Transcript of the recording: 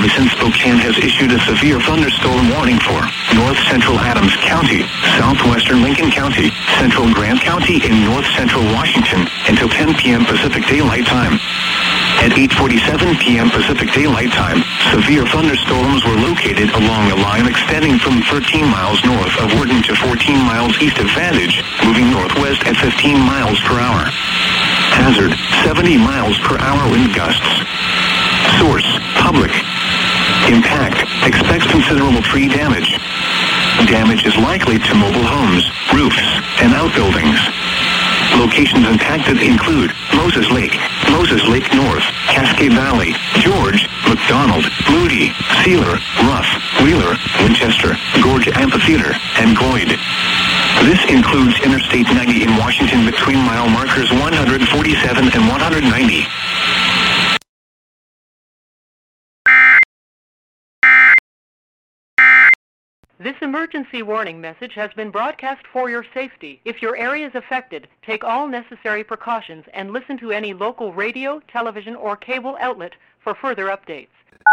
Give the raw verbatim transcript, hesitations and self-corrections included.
Service in Spokane has issued a severe thunderstorm warning for north central Adams County, southwestern Lincoln County, central Grant County, and north central Washington until ten p.m. Pacific Daylight Time. At eight forty-seven p.m. Pacific Daylight Time, severe thunderstorms were located along a line extending from thirteen miles north of Worden to fourteen miles east of Vantage, moving northwest at fifteen miles per hour. Hazard, seventy miles per hour wind gusts. Source, public. Impact, expects considerable tree damage. Damage is likely to mobile homes, roofs, and outbuildings. Locations impacted include Moses Lake, Moses Lake North, Cascade Valley, George, McDonald, Moody, Sealer, Ruff, Wheeler, Winchester, Gorge Amphitheater, and Goyd. This includes Interstate ninety in Washington between mile markers one forty-seven and one ninety. This emergency warning message has been broadcast for your safety. If your area is affected, take all necessary precautions and listen to any local radio, television, or cable outlet for further updates.